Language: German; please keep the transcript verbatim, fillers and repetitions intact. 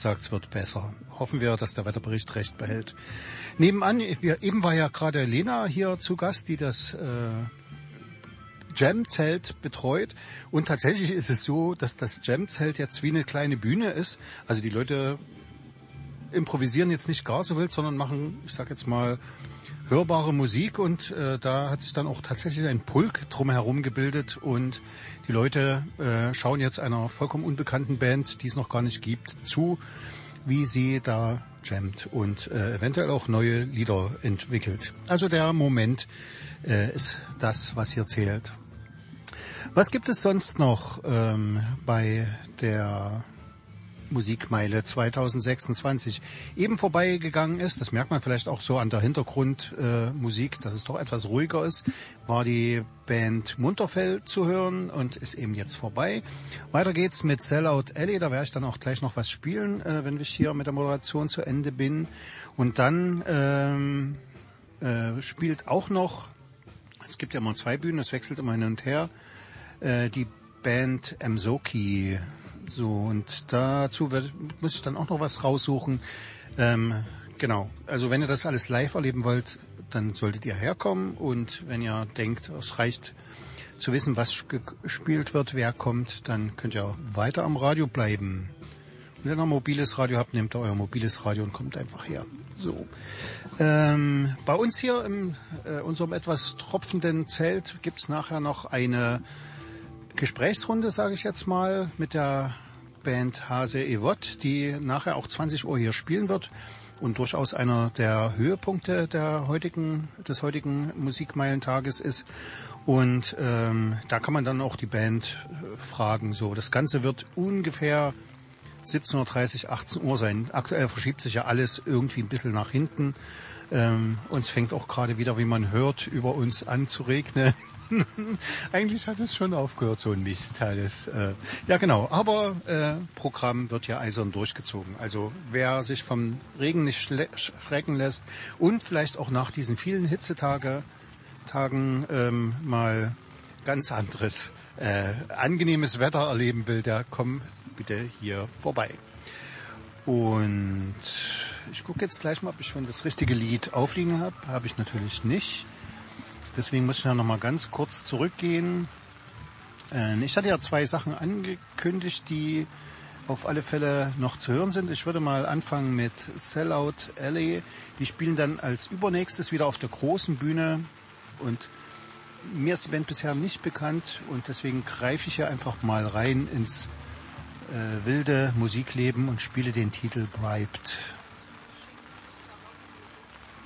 sagt, es wird besser. Hoffen wir, dass der Wetterbericht recht behält. Nebenan, wir, eben war ja gerade Lena hier zu Gast, die das äh, Jam-Zelt betreut. Und tatsächlich ist es so, dass das Jam-Zelt jetzt wie eine kleine Bühne ist. Also die Leute improvisieren jetzt nicht gar so wild, sondern machen, ich sag jetzt mal, hörbare Musik. Und äh, da hat sich dann auch tatsächlich ein Pulk drumherum gebildet. Und die Leute äh, schauen jetzt einer vollkommen unbekannten Band, die es noch gar nicht gibt, zu, wie sie da jammt und äh, eventuell auch neue Lieder entwickelt. Also der Moment äh, ist das, was hier zählt. Was gibt es sonst noch ähm, bei der Musikmeile zwanzig sechsundzwanzig? Eben vorbeigegangen ist, das merkt man vielleicht auch so an der Hintergrundmusik, äh, dass es doch etwas ruhiger ist, war die Band Munterfell zu hören und ist eben jetzt vorbei. Weiter geht's mit Sellout Alley, da werde ich dann auch gleich noch was spielen, äh, wenn ich hier mit der Moderation zu Ende bin. Und dann ähm, äh, spielt auch noch, es gibt ja immer zwei Bühnen, es wechselt immer hin und her, die Band Mzoki. So, und dazu wird, muss ich dann auch noch was raussuchen. Ähm, genau, also wenn ihr das alles live erleben wollt, dann solltet ihr herkommen. Und wenn ihr denkt, es reicht zu wissen, was gespielt wird, wer kommt, dann könnt ihr weiter am Radio bleiben. Und wenn ihr ein mobiles Radio habt, nehmt ihr euer mobiles Radio und kommt einfach her. So. Ähm, bei uns hier in äh, unserem etwas tropfenden Zelt gibt's nachher noch eine Gesprächsrunde, sage ich jetzt mal, mit der Band Hase Evot, die nachher auch zwanzig Uhr hier spielen wird und durchaus einer der Höhepunkte der heutigen, des heutigen Musikmeilentages ist. Und ähm, da kann man dann auch die Band äh, fragen. So, das Ganze wird ungefähr siebzehn Uhr dreißig, achtzehn Uhr sein. Aktuell verschiebt sich ja alles irgendwie ein bisschen nach hinten. Ähm, uns fängt auch gerade wieder, wie man hört, über uns an zu regnen. Eigentlich hat es schon aufgehört, so ein Mist alles. Äh, ja genau, aber äh, Programm wird ja eisern durchgezogen. Also wer sich vom Regen nicht schrecken lässt und vielleicht auch nach diesen vielen Hitzetagen Tagen, ähm, mal ganz anderes, äh, angenehmes Wetter erleben will, der komm bitte hier vorbei. Und ich gucke jetzt gleich mal, ob ich schon das richtige Lied aufliegen habe. Habe ich natürlich nicht. Deswegen muss ich ja noch mal ganz kurz zurückgehen. Äh, ich hatte ja zwei Sachen angekündigt, die auf alle Fälle noch zu hören sind. Ich würde mal anfangen mit Sellout Alley. Die spielen dann als übernächstes wieder auf der großen Bühne. Und mir ist die Band bisher nicht bekannt. Und deswegen greife ich ja einfach mal rein ins äh, wilde Musikleben und spiele den Titel Bribed.